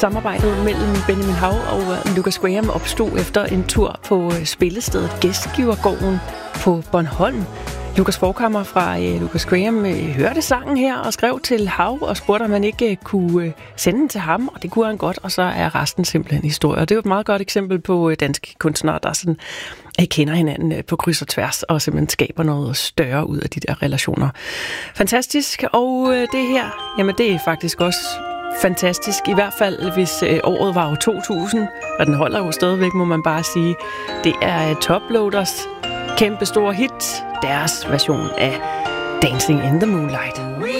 Samarbejdet mellem Benjamin Hav og Lucas Graham opstod efter en tur på spillestedet Gæstgivergården på Bornholm. Lucas Forkammer fra Lucas Graham hørte sangen her og skrev til Hav og spurgte, om man ikke kunne sende den til ham, og det kunne han godt, og så er resten simpelthen historie. Og det er jo et meget godt eksempel på danske kunstnere, der sådan kender hinanden på kryds og tværs, og simpelthen skaber noget større ud af de der relationer. Fantastisk, og det her, jamen det er faktisk også fantastisk, i hvert fald hvis året var jo 2000, og den holder jo stadigvæk, må man bare sige. Det er Toploaders kæmpe store hit, deres version af Dancing in the Moonlight.